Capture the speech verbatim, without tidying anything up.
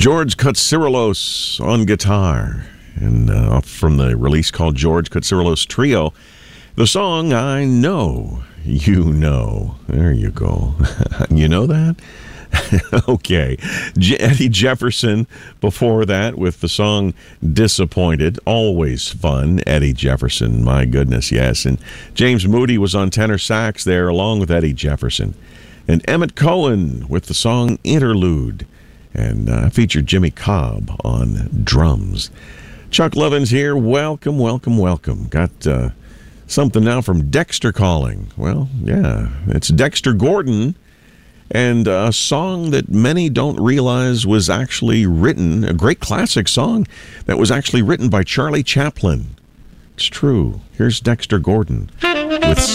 George Katsiroulos on guitar, and uh, from the release called George Katsiroulos Trio, the song I Know You Know. There you go. You know that? Okay. J- Eddie Jefferson before that with the song Disappointed. Always fun. Eddie Jefferson, my goodness, yes. And James Moody was on tenor sax there along with Eddie Jefferson. And Emmett Cohen with the song Interlude. And uh, featured Jimmy Cobb on drums. Chuck Lovins here. Welcome, welcome, welcome. Got uh, something now from Dexter calling. Well, yeah, it's Dexter Gordon. And a song that many don't realize was actually written, a great classic song that was actually written by Charlie Chaplin. It's true. Here's Dexter Gordon with